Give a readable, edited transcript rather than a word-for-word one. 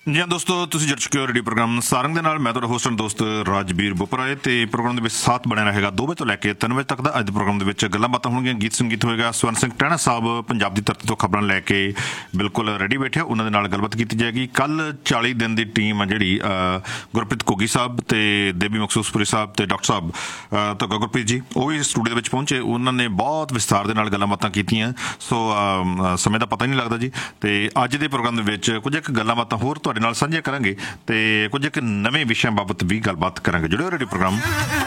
ਜੀ ਹਾਂ ਦੋਸਤੋ, ਤੁਸੀਂ ਜੁੜ ਚੁੱਕੇ ਹੋ ਰੇਡੀਓ ਪ੍ਰੋਗਰਾਮ ਸਾਰੰਗ ਦੇ ਨਾਲ। ਮੈਂ ਤੁਹਾਡਾ ਹੋਸਟ ਦੋਸਤ ਰਾਜਵੀਰ ਬੁਪਰਾਏ ਤੇ ਪ੍ਰੋਗਰਾਮ ਦੇ ਵਿੱਚ ਸਾਥ ਬਣਿਆ ਰਹੇਗਾ 2 ਵਜੇ ਤੋਂ ਲੈ ਕੇ 3 ਵਜੇ ਤੱਕ ਦਾ। ਅੱਜ ਦੇ ਪ੍ਰੋਗਰਾਮ ਦੇ ਵਿੱਚ ਗੱਲਾਂ ਬਾਤਾਂ ਹੋਣਗੀਆਂ, ਗੀਤ ਸੰਗੀਤ ਹੋਏਗਾ। ਸਵਰਨ ਸਿੰਘ ਟਹਿਣਾ ਸਾਹਿਬ ਪੰਜਾਬ ਦੀ ਧਰਤੀ ਤੋਂ ਖਬਰਾਂ ਲੈ ਕੇ ਬਿਲਕੁਲ ਰੈਡੀ ਬੈਠੇ, ਉਹਨਾਂ ਦੇ ਨਾਲ ਗੱਲਬਾਤ ਕੀਤੀ ਜਾਏਗੀ। ਕੱਲ੍ਹ 40 ਦਿਨ ਦੀ ਟੀਮ ਆ ਜਿਹੜੀ ਗੁਰਪ੍ਰੀਤ ਘੁੱਗੀ ਸਾਹਿਬ ਤੇ ਦੇਬੀ ਮਖਸੂਸਪੁਰੀ ਸਾਹਿਬ ਤੇ ਡਾਕਟਰ ਸਾਹਿਬ ਤਾਂ ਗੁਰਪ੍ਰੀਤ ਜੀ ਉਹ ਵੀ ਸਟੂਡੀਓ ਦੇ ਵਿੱਚ ਪਹੁੰਚੇ। ਉਹਨਾਂ ਨੇ ਬਹੁਤ ਵਿਸਥਾਰ ਦੇ ਨਾਲ ਗੱਲਾਂ ਬਾਤਾਂ ਕੀਤੀਆਂ, ਸੋ ਸਮੇਂ ਦਾ ਪਤਾ ਹੀ ਨਹੀਂ ਲੱਗਦਾ ਜੀ। ਤੇ ਅੱਜ ਦੇ ਪ੍ਰੋਗਰਾਮ ਦੇ ਵਿੱਚ ਕੁਝ ਇੱਕ ਗੱਲਾਂ ਬਾਤਾਂ ਹੋਰ ਤੁਹਾਡੇ ਨਾਲ ਸਾਂਝੀਆਂ ਕਰਾਂਗੇ ਤੇ ਕੁਝ ਇੱਕ ਨਵੇਂ ਵਿਸ਼ਿਆਂ ਬਾਬਤ ਵੀ ਗੱਲਬਾਤ ਕਰਾਂਗੇ। ਜੁੜਿਓ ਰੇਡੀਓ ਪ੍ਰੋਗਰਾਮ।